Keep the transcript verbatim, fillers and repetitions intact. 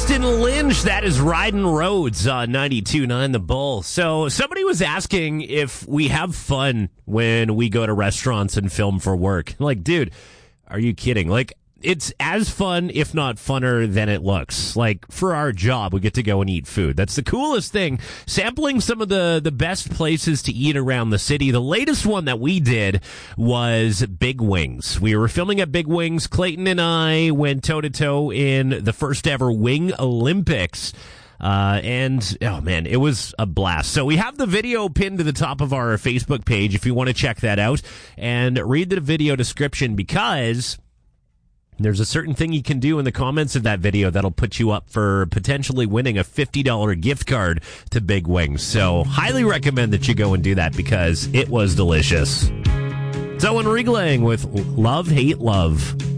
Austin Lynch, that is Riding Roads on ninety-two point nine The Bull. So somebody was asking if we have fun when we go to restaurants and film for work. Like, dude, are you kidding? Like, it's as fun, if not funner, than it looks. Like, for our job, we get to go and eat food. That's the coolest thing. Sampling some of the, the best places to eat around the city. The latest one that we did was Big Wings. We were filming at Big Wings. Clayton and I went toe-to-toe in the first ever Wing Olympics. Uh, and, oh man, it was a blast. So we have the video pinned to the top of our Facebook page if you want to check that out. And read the video description, because there's a certain thing you can do in the comments of that video that'll put you up for potentially winning a fifty dollars gift card to Big Wings. So highly recommend that you go and do that, because it was delicious. It's Owen Riegling with Love, Hate, Love.